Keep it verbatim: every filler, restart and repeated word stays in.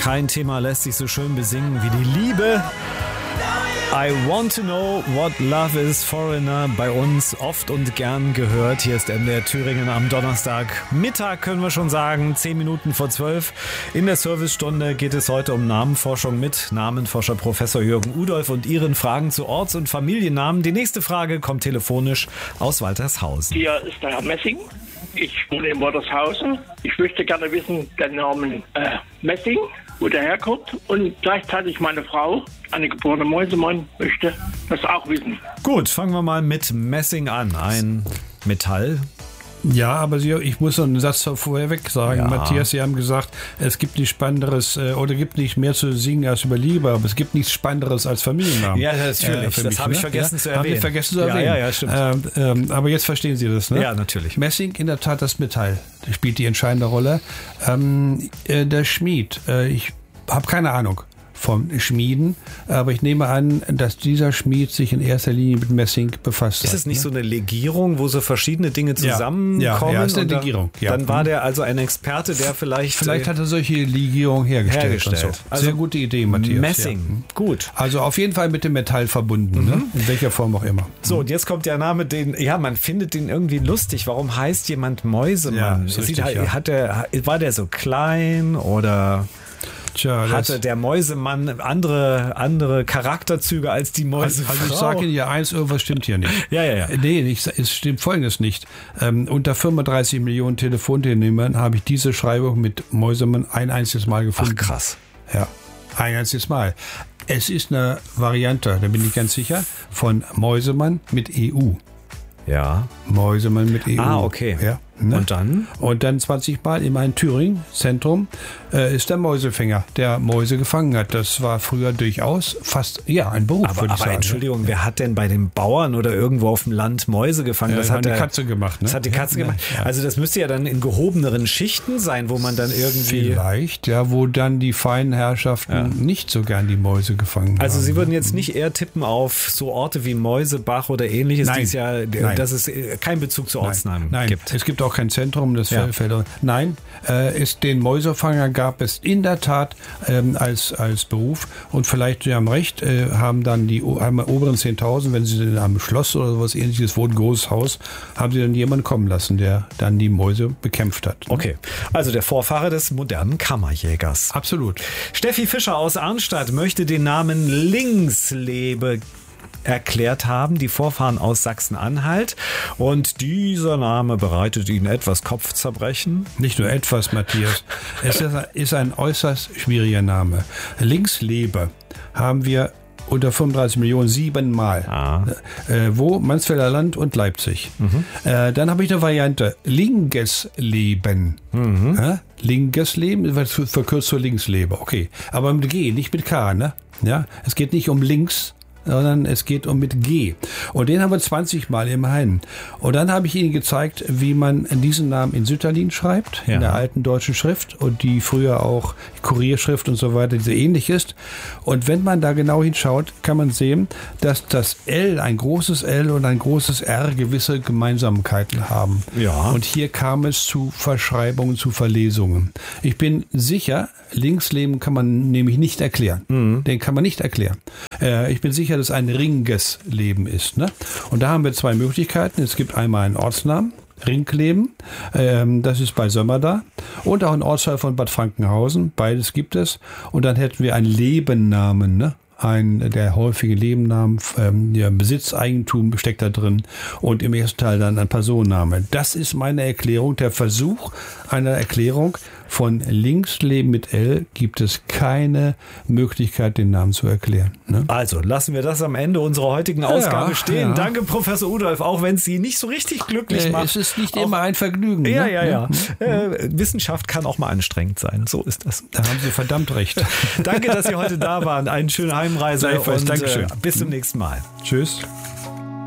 Kein Thema lässt sich so schön besingen wie die Liebe. I want to know what love is, Foreigner, bei uns oft und gern gehört. Hier ist M D R Thüringen am Donnerstag Mittag, können wir schon sagen, zehn Minuten vor zwölf. In der Servicestunde geht es heute um Namenforschung mit Namenforscher Professor Jürgen Udolph und Ihren Fragen zu Orts- und Familiennamen. Die nächste Frage kommt telefonisch aus Waltershausen. Hier ist der Herr Messing. Ich wohne in Waltershausen. Ich möchte gerne wissen, den Namen äh, Messing, wo der herkommt. Und gleichzeitig meine Frau, eine geborene Mäusemann, möchte das auch wissen. Gut, fangen wir mal mit Messing an. Ein Metall. Ja, aber Sie, ich muss noch einen Satz vorweg sagen. Ja. Matthias, Sie haben gesagt, es gibt nichts Spannenderes äh, oder gibt nicht mehr zu singen als über Liebe, aber es gibt nichts Spannenderes als Familiennamen. Ja, natürlich. Äh, das mich, habe ich ne? vergessen ja? zu erwähnen. Haben wir vergessen zu ja, erwähnen. Ja, ja, stimmt. Ähm, ähm, aber jetzt verstehen Sie das, ne? Ja, natürlich. Messing, in der Tat das Metall, das spielt die entscheidende Rolle. Ähm, äh, der Schmied, äh, ich habe keine Ahnung vom Schmieden, aber ich nehme an, dass dieser Schmied sich in erster Linie mit Messing befasst hat. Ist es nicht ne? so eine Legierung, wo so verschiedene Dinge zusammenkommen? Ja, ja, ja, ist eine und da, Legierung. Ja. Dann war der also ein Experte, der vielleicht... Vielleicht hat er solche Legierungen hergestellt. hergestellt. Und so. Also sehr gute Idee, Matthias. Messing, Ja. gut. Also auf jeden Fall mit dem Metall verbunden, mhm. ne? In welcher Form auch immer. So, und jetzt kommt der Name, den, ja, man findet den irgendwie lustig. Warum heißt jemand Mäusemann? Ja, Sieht, richtig, ja. hat der, war der so klein oder... Tja, hatte der Mäusemann andere, andere Charakterzüge als die Mäusefrau? Also ich sage Ihnen ja eins, irgendwas stimmt hier nicht. Ja, ja, ja. Nee, ich, es stimmt Folgendes nicht. Ähm, unter fünfunddreißig Millionen Telefonteilnehmern habe ich diese Schreibung mit Mäusemann ein einziges Mal gefunden. Ach, krass. Ja, ein einziges Mal. Es ist eine Variante, da bin ich ganz sicher, von Mäusemann mit E U. Ja. Mäusemann mit E U. Ah, okay. Ja, ne? Und dann? Und dann zwanzig Mal in meinem Thüringen-Zentrum äh, ist der Mäusefänger, der Mäuse gefangen hat. Das war früher durchaus fast, ja, ein Beruf, Aber, würde ich aber sagen. Entschuldigung, wer hat denn bei den Bauern oder irgendwo auf dem Land Mäuse gefangen? Ja, das das hat hat die der, Katze gemacht, ne? Das hat die Katze Ja, gemacht. ja. Also das müsste ja dann in gehobeneren Schichten sein, wo man dann irgendwie... Vielleicht, ja, wo dann die feinen Herrschaften Ja. nicht so gern die Mäuse gefangen Also haben. Sie würden jetzt nicht eher tippen auf so Orte wie Mäusebach oder ähnliches, Nein. die es ja, Nein. dass es keinen Bezug zu Ortsnamen Nein, gibt. es gibt auch kein Zentrum, das Ja. fällt. Nein, äh, ist, den Mäusefanger gab es in der Tat ähm, als, als Beruf und vielleicht, Sie haben recht, äh, haben dann die o- haben oberen zehntausend, wenn Sie in einem Schloss oder was ähnliches wohnen, ein großes Haus, haben Sie dann jemanden kommen lassen, der dann die Mäuse bekämpft hat. Okay, also der Vorfahre des modernen Kammerjägers. Absolut. Steffi Fischer aus Arnstadt möchte den Namen Linkslebe erklärt haben, die Vorfahren aus Sachsen-Anhalt. Und dieser Name bereitet Ihnen etwas Kopfzerbrechen. Nicht nur etwas, Matthias. Es ist, ist ein äußerst schwieriger Name. Linkslebe haben wir unter fünfunddreißig Millionen siebenmal. Ah. Äh, wo? Mansfelder Land und Leipzig. Mhm. Äh, dann habe ich eine Variante. Lingesleben. Mhm. Ja? Lingesleben wird verkürzt zu Linkslebe. Okay. Aber mit G, nicht mit K. Ne? Ja? Es geht nicht um links, sondern es geht um mit G. Und den haben wir zwanzig Mal immerhin. Und dann habe ich Ihnen gezeigt, wie man diesen Namen in Sütterlin schreibt, Ja. in der alten deutschen Schrift und die früher auch Kurierschrift und so weiter, die sehr ähnlich ist. Und wenn man da genau hinschaut, kann man sehen, dass das L, ein großes L und ein großes R gewisse Gemeinsamkeiten haben. Ja. Und hier kam es zu Verschreibungen, zu Verlesungen. Ich bin sicher, Linksleben kann man nämlich nicht erklären. Mhm. Den kann man nicht erklären. Äh, ich bin sicher, dass es ein Ringesleben ist. Ne? Und da haben wir zwei Möglichkeiten. Es gibt einmal einen Ortsnamen, Ringleben, ähm, das ist bei Sömmerda, und auch ein Ortsteil von Bad Frankenhausen. Beides gibt es. Und dann hätten wir einen Lebennamen, ne? Ein, der häufige Lebennamen, ähm, der Besitzeigentum steckt da drin und im ersten Teil dann ein Personenname. Das ist meine Erklärung, der Versuch einer Erklärung. Von Linksleben mit L gibt es keine Möglichkeit, den Namen zu erklären. Ne? Also lassen wir das am Ende unserer heutigen Ausgabe Ja, stehen. ja. Danke, Professor Udolph, auch wenn es Sie nicht so richtig glücklich Äh, macht. es ist nicht Auch- immer ein Vergnügen. Ja, ne? ja, ja. Äh, Wissenschaft kann auch mal anstrengend sein. So ist das. Da haben Sie verdammt recht. Danke, dass Sie heute da waren. Eine schöne Heimreise Gleichfalls. und Dankeschön. äh, bis zum nächsten Mal. Tschüss.